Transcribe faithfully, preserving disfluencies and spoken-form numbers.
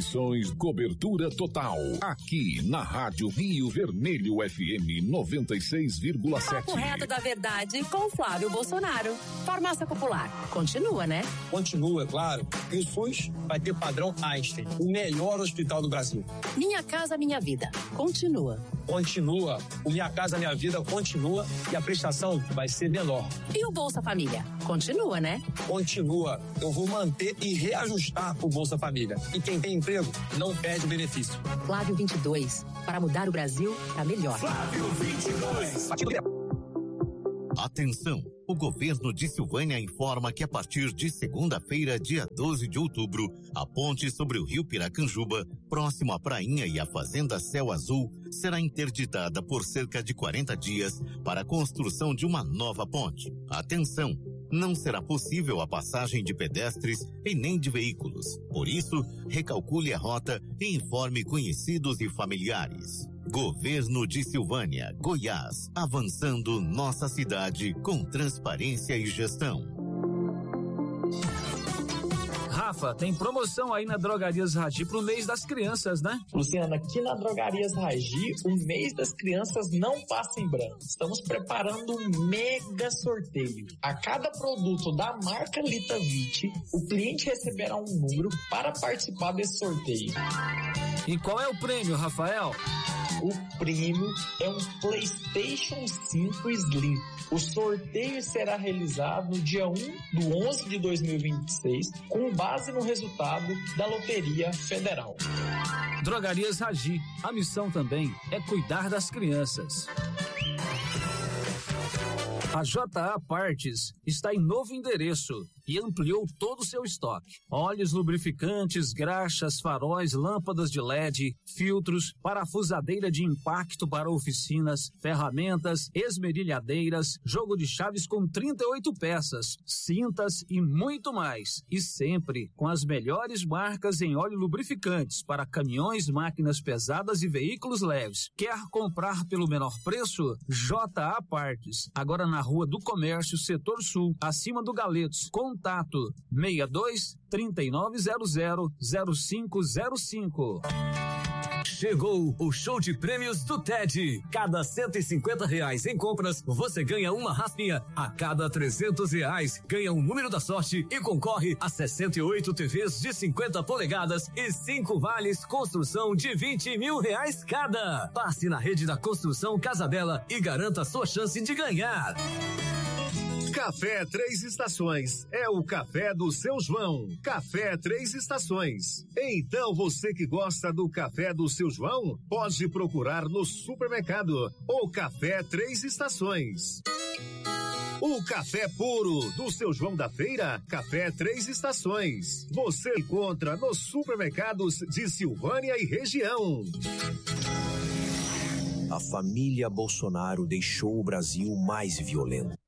transmissões, cobertura total. Aqui na Rádio Rio Vermelho F M noventa e seis vírgula sete. Papo reto da verdade com Flávio Bolsonaro. Farmácia Popular. Continua, né? Continua, é claro. E o SUS vai ter padrão Einstein, o melhor hospital do Brasil. Minha Casa Minha Vida. Continua. Continua. O Minha Casa Minha Vida continua e a prestação vai ser menor. E o Bolsa Família? Continua, né? Continua. Eu vou manter e reajustar o Bolsa Família. E quem tem emprego não perde o benefício. Flávio vinte e dois. Para mudar o Brasil para melhor. Flávio vinte e dois. Atenção! O governo de Silvânia informa que a partir de segunda-feira, dia doze de outubro, a ponte sobre o rio Piracanjuba, próximo à Prainha e à Fazenda Céu Azul, será interditada por cerca de quarenta dias para a construção de uma nova ponte. Atenção! Não será possível a passagem de pedestres e nem de veículos. Por isso, recalcule a rota e informe conhecidos e familiares. Governo de Silvânia, Goiás, avançando nossa cidade com transparência e gestão. Rafa, tem promoção aí na Drogarias Ragi pro mês das crianças, né? Luciana, aqui na Drogarias Ragi, o mês das crianças não passa em branco. Estamos preparando um mega sorteio. A cada produto da marca Litavit, o cliente receberá um número para participar desse sorteio. E qual é o prêmio, Rafael? O prêmio é um PlayStation cinco Slim. O sorteio será realizado no dia um do onze de dois mil e vinte e seis, com base no resultado da Loteria Federal. Drogarias Ragi. A missão também é cuidar das crianças. A J A Partes está em novo endereço e ampliou todo o seu estoque. Óleos lubrificantes, graxas, faróis, lâmpadas de L E D, filtros, parafusadeira de impacto para oficinas, ferramentas, esmerilhadeiras, jogo de chaves com trinta e oito peças, cintas e muito mais. E sempre com as melhores marcas em óleo lubrificantes para caminhões, máquinas pesadas e veículos leves. Quer comprar pelo menor preço? J A Partes. Agora na Rua do Comércio, Setor Sul, acima do Galetos. Contato seis dois, três nove zero zero, zero cinco zero cinco. Chegou o show de prêmios do T E D. Cada cento e cinquenta reais em compras, você ganha uma raspinha. A cada trezentos reais, ganha um número da sorte e concorre a sessenta e oito T Vs de cinquenta polegadas e cinco vales construção de vinte mil reais cada. Passe na rede da Construção Casa Bela e garanta a sua chance de ganhar. Café Três Estações, é o café do seu João. Café Três Estações. Então você que gosta do café do seu João, pode procurar no supermercado o Café Três Estações. O café puro do seu João da Feira, Café Três Estações. Você encontra nos supermercados de Silvânia e região. A família Bolsonaro deixou o Brasil mais violento.